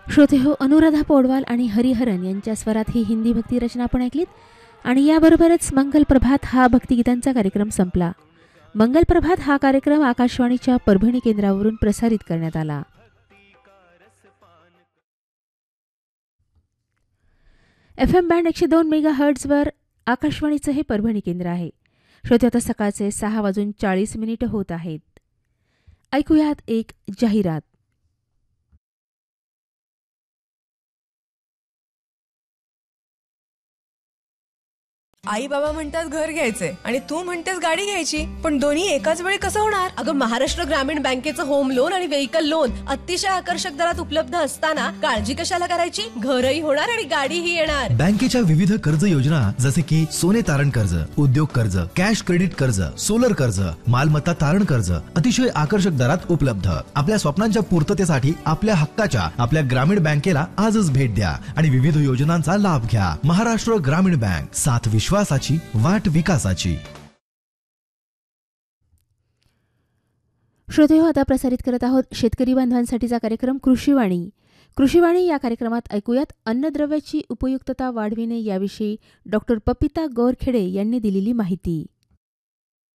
श्रोतेहो, अनुराधा पौडवाल आणि हरिहरन यांच्या स्वरात ही हिंदी भक्ती रचना आपण ऐकलीत आणि याबरोबरच मंगल प्रभात हा भक्तिगीतांचा कार्यक्रम संपला. मंगल प्रभात हा कार्यक्रम आकाशवाणीच्या परभणी केंद्रावरून प्रसारित करण्यात आला. FM बँड 102 मेगाहर्ट्झवर आकाशवाणीचं हे परभणी केंद्र आहे. श्रोते, आता सकाळचे 6:40 होत आहेत. ऐकूयात एक जाहिरात. आई बाबा म्हणतात घर घ्यायचंय आणि तू म्हणतेस गाडी घ्यायची, पण दोन्ही एकाच वेळी कसं होणार? अगं, महाराष्ट्र ग्रामीण बँकेचं होम लोन आणि व्हेइकल लोन अतिशय आकर्षक दरात उपलब्ध असताना काळजी कशाला करायची? घरही होणार आणि गाडीही येणार. बँकेच्या विविध कर्ज योजना जसे की सोने तारण कर्ज, उद्योग कर्ज, कॅश क्रेडिट कर्ज, सोलर कर्ज, मालमत्ता तारण कर्ज अतिशय आकर्षक दरात उपलब्ध. आपल्या स्वप्नांच्या पूर्ततेसाठी आपल्या हक्काच्या आपल्या ग्रामीण बँकेला आजच भेट द्या आणि विविध योजनांचा लाभ घ्या. महाराष्ट्र ग्रामीण बँक, साथ विश्वासाची, वाट विकासाची. श्रोते हो, आता प्रसारित करत आहोत शेतकरी बांधवांसाठीचा कार्यक्रम कृषीवाणी. कृषीवाणी या कार्यक्रमात ऐकूयात अन्नद्रव्याची उपयुक्तता वाढविणे याविषयी डॉक्टर पपिता गोरखेडे यांनी दिलेली माहिती.